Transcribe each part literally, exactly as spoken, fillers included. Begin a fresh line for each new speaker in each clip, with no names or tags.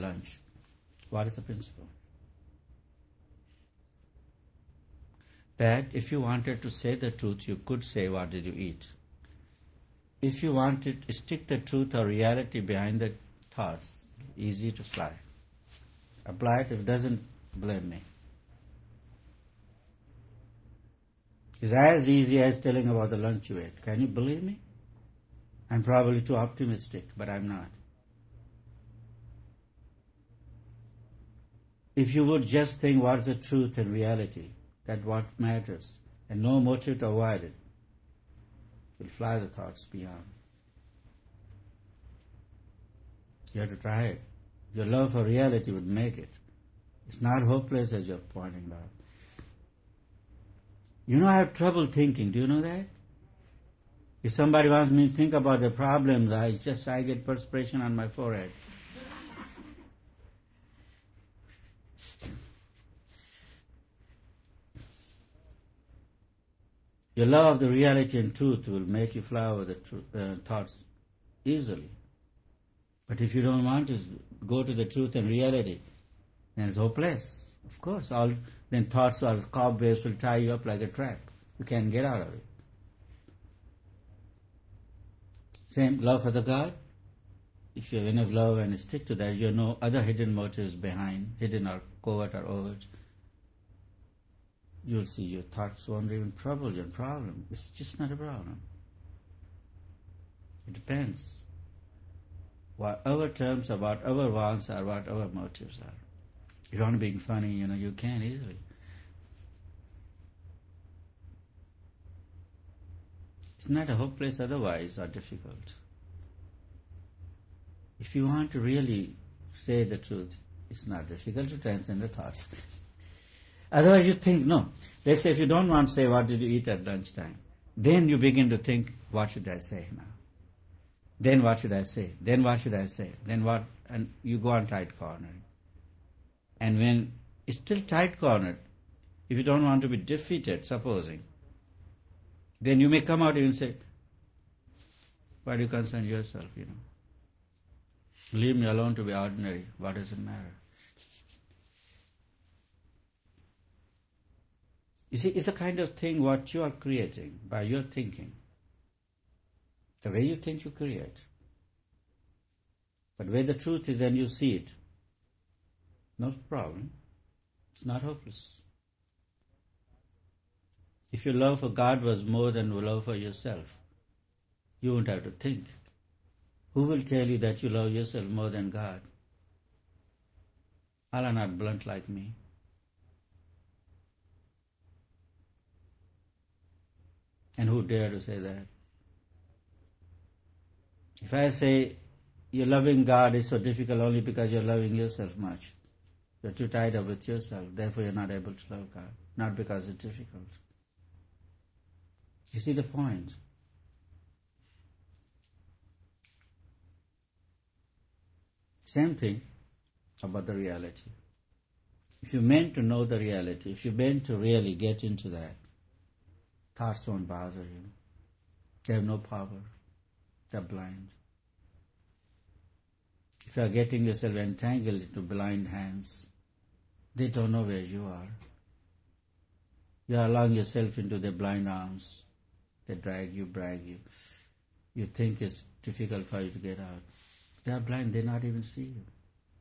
lunch. What is the principle? That if you wanted to say the truth, you could say, what did you eat? If you wanted to stick the truth or reality behind the thoughts, easy to fly. Apply it. If it doesn't, blame me. It's as easy as telling about the lunch you ate. Can you believe me? I'm probably too optimistic, but I'm not. If you would just think what's the truth and reality, that what matters, and no motive to avoid it, you'll fly the thoughts beyond. You have to try it. Your love for reality would make it. It's not hopeless as you're pointing out. You know, I have trouble thinking. Do you know that? If somebody wants me to think about the problems, I just, I get perspiration on my forehead. Your love of the reality and truth will make you fly over the truth, uh, thoughts easily. But if you don't want to go to the truth and reality, then it's hopeless. Of course, all then thoughts or cobwebs will tie you up like a trap. You can't get out of it. Same love for the God. If you have enough love and stick to that, you know other hidden motives behind, hidden or covert or overt. You'll see your thoughts won't even trouble your problem. It's just not a problem. It depends. What our terms are, what our wants are, what our motives are. If you want to be funny, you know, you can easily. It's not a hopeless otherwise or difficult. If you want to really say the truth, it's not difficult to transcend the thoughts. Otherwise you think, no. Let's say if you don't want to say, what did you eat at lunchtime? Then you begin to think, what should I say now? Then what should I say? Then what should I say? Then what? And you go on tight cornering. And when it's still tight cornered, if you don't want to be defeated, supposing, then you may come out and say, why do you concern yourself, you know? Leave me alone to be ordinary. What does it matter? You see, it's a kind of thing what you are creating by your thinking. The way you think, you create. But where the truth is, then you see it. No problem. It's not hopeless. If your love for God was more than your love for yourself, you won't have to think. Who will tell you that you love yourself more than God? All are not blunt like me. And who dare to say that? If I say you're loving God is so difficult only because you're loving yourself much, you're too tied up with yourself, therefore you're not able to love God, not because it's difficult. You see the point? Same thing about the reality. If you meant to know the reality, if you meant to really get into that, thoughts won't bother you. They have no power. They're blind. If you are getting yourself entangled into blind hands, they don't know where you are. You are allowing yourself into their blind arms. They drag you, drag you. You think it's difficult for you to get out. They are blind, they not even see you.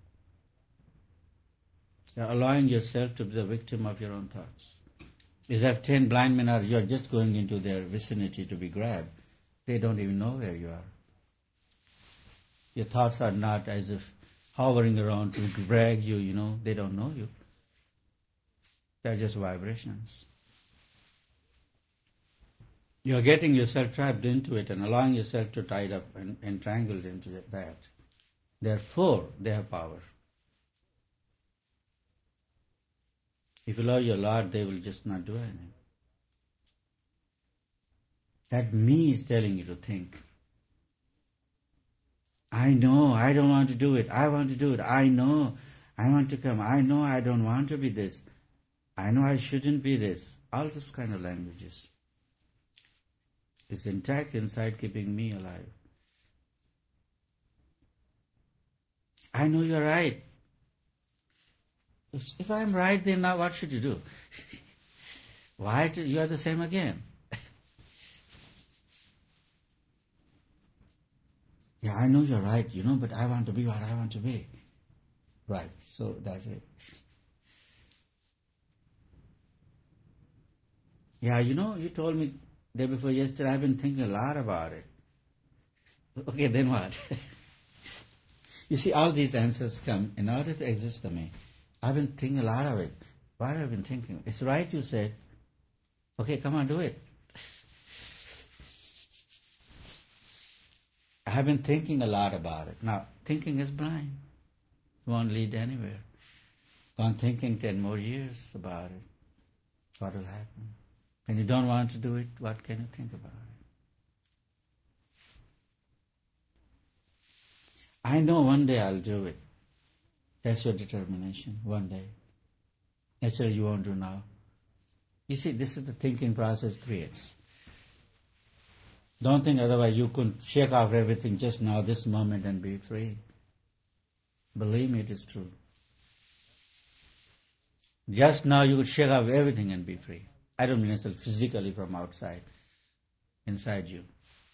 You are allowing yourself to be the victim of your own thoughts. As if ten blind men are, you are just going into their vicinity to be grabbed. They don't even know where you are. Your thoughts are not as if hovering around to drag you, you know. They don't know you. They're just vibrations. You are getting yourself trapped into it and allowing yourself to tie up and entangled into that. Therefore, they have power. If you love your Lord, they will just not do anything. That me is telling you to think. I know, I don't want to do it. I want to do it. I know, I want to come. I know I don't want to be this. I know I shouldn't be this. All those kind of languages. It's intact inside, keeping me alive. I know you're right. If I am right, then now what should you do? Why do- you are the same again? Yeah, I know you're right, you know, but I want to be what I want to be. Right, so that's it. Yeah, you know, you told me day before yesterday, I've been thinking a lot about it. Okay, then what? You see, all these answers come in order to exist to me. I've been thinking a lot of it. What have I been thinking? It's right, you said. Okay, come on, do it. I have been thinking a lot about it. Now, thinking is blind. It won't lead anywhere. Go on thinking ten more years about it. What will happen? When you don't want to do it, what can you think about it? I know one day I'll do it. That's your determination. One day. Naturally, you won't do now. You see, this is the thinking process creates. Don't think otherwise you could shake off everything just now, this moment, and be free. Believe me, it is true. Just now you could shake off everything and be free. I don't mean necessarily physically from outside, inside you.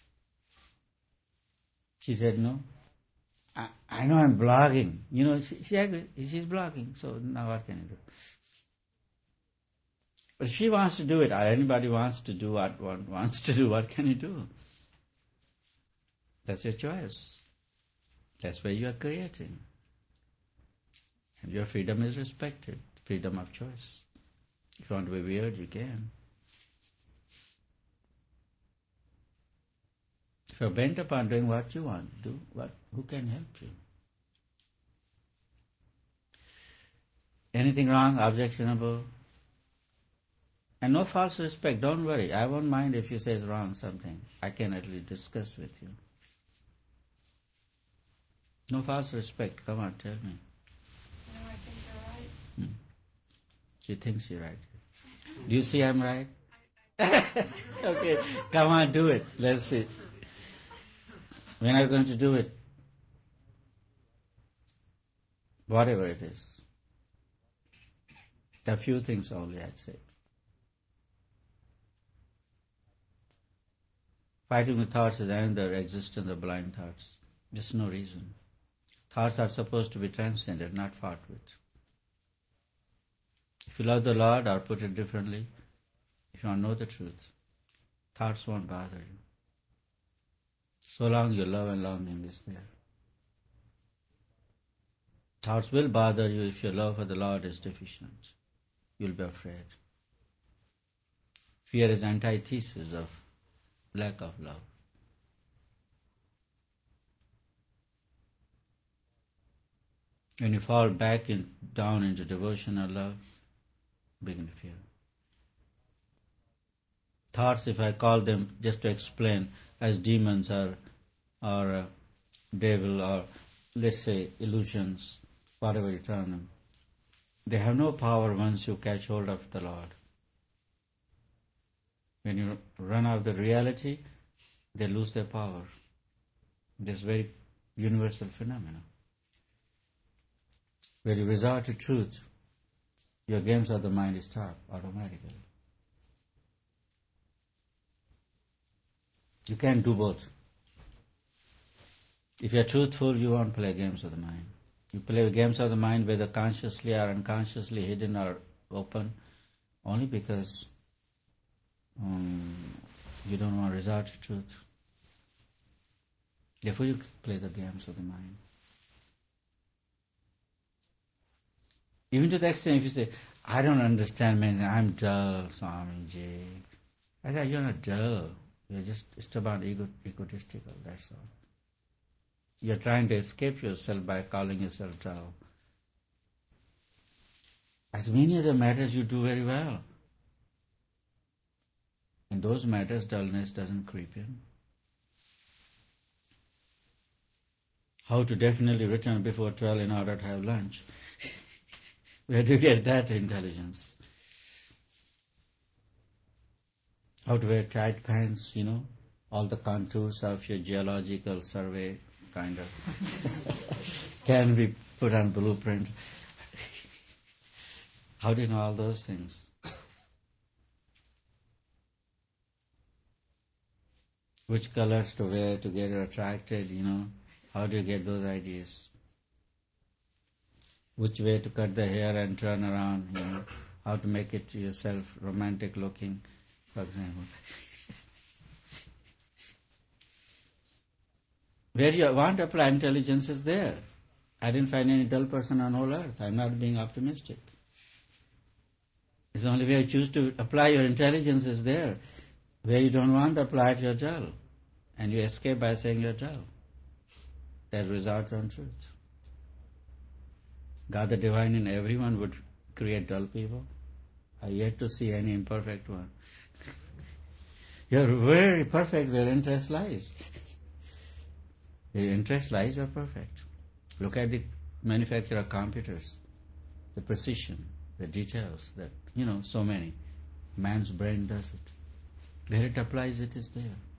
She said, no. I, I know I'm blogging. You know, she, she agreed. She's blogging, so now what can you do? But if she wants to do it, or anybody wants to do what one wants to do, what can you do? That's your choice. That's where you are creating. And your freedom is respected. Freedom of choice. If you want to be weird, you can. If you're bent upon doing what you want to do, what, who can help you? Anything wrong, objectionable? And no false respect, don't worry. I won't mind if you say it's wrong something. I can at least discuss with you. No false respect, come on, tell me.
No, I think you're right.
Hmm. She thinks you're right. Do you see I'm right? Okay, come on, do it. Let's see. When are you going to do it? Whatever it is. There are few things only, I'd say. Fighting with thoughts is another existence of blind thoughts. There's no reason. Thoughts are supposed to be transcended, not fought with. If you love the Lord, or put it differently, if you want to know the truth, thoughts won't bother you. So long your love and longing is there. Thoughts will bother you if your love for the Lord is deficient. You'll be afraid. Fear is antithesis of lack of love. When you fall back in, down into devotional love, begin to fear. Thoughts, if I call them just to explain, as demons or, or uh, devil or let's say illusions, whatever you term them, they have no power once you catch hold of the Lord. When you run out of the reality, they lose their power. This very universal phenomenon. When you resort to truth, your games of the mind stop automatically. You can't do both. If you're truthful, you won't play games of the mind. You play games of the mind whether consciously or unconsciously, hidden or open, only because um, you don't want to resort to truth. Therefore you play the games of the mind. Even to the extent if you say, I don't understand, man, I'm dull, Swamiji. I said, you're not dull. You're just stubborn, ego, egotistical, that's all. You're trying to escape yourself by calling yourself dull. As many other matters you do very well. In those matters, dullness doesn't creep in. How to definitely return before twelve in order to have lunch. Where do you get that intelligence? How to wear tight pants, you know, all the contours of your geological survey kind of can be put on blueprint. How do you know all those things? Which colors to wear to get attracted, you know? How do you get those ideas? Which way to cut the hair and turn around, you know? How to make it yourself romantic looking, for example. Where you want to apply intelligence is there. I didn't find any dull person on whole earth. I'm not being optimistic. It's the only way you choose to apply your intelligence is there. Where you don't want to apply it, you're dull. And you escape by saying you're dull. That results on truth. God the divine in everyone would create dull people. I yet to see any imperfect one. You're very perfect where interest lies. Where interest lies, you're perfect. Look at the manufacture of computers, the precision, the details, that, you know, so many. Man's brain does it. Where it applies, it is there.